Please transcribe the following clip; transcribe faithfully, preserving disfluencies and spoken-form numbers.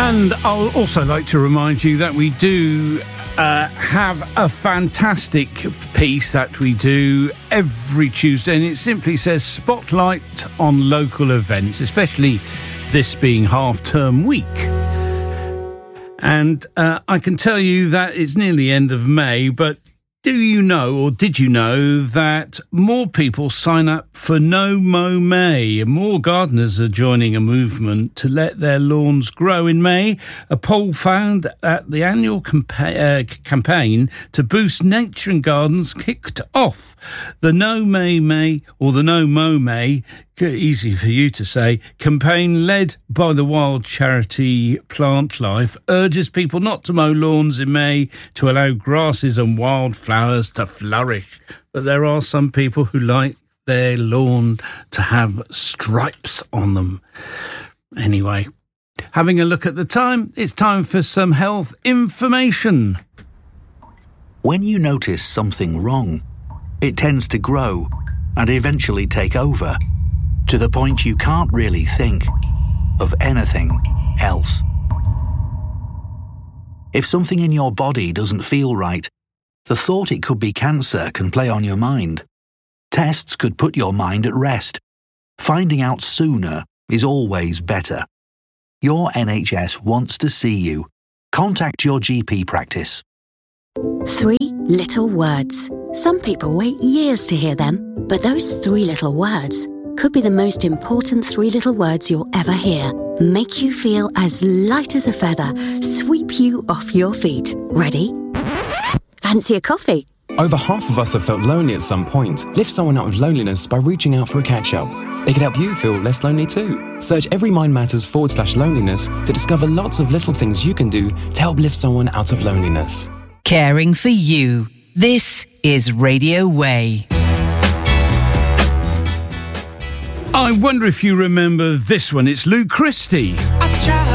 And I'll also like to remind you that we do uh, have a fantastic piece that we do every Tuesday, and it simply says Spotlight on Local Events, especially this being half-term week. And uh, I can tell you that it's nearly the end of May, but do you know, or did you know, that more people sign up for No Mow May? More gardeners are joining a movement to let their lawns grow in May. A poll found that the annual campa- uh, campaign to boost nature and gardens kicked off. The No May May, or the No Mow May, easy for you to say, campaign led by the wild charity Plant Life urges people not to mow lawns in May to allow grasses and wildflowers to flourish. But there are some people who like their lawn to have stripes on them. Anyway, having a look at the time, it's time for some health information. When you notice something wrong, it tends to grow and eventually take over, to the point you can't really think of anything else. If something in your body doesn't feel right, the thought it could be cancer can play on your mind. Tests could put your mind at rest. Finding out sooner is always better. Your N H S wants to see you. Contact your G P practice. Three little words. Some people wait years to hear them, but those three little words could be the most important three little words you'll ever hear. Make you feel as light as a feather, sweep you off your feet. Ready? Fancy a coffee? Over half of us have felt lonely at some point. Lift someone out of loneliness by reaching out for a catch-up. It can help you feel less lonely too. Search Every Mind Matters forward slash loneliness to discover lots of little things you can do to help lift someone out of loneliness. Caring for you. This is Radio Way. I wonder if you remember this one. It's Lou Christie. I tried.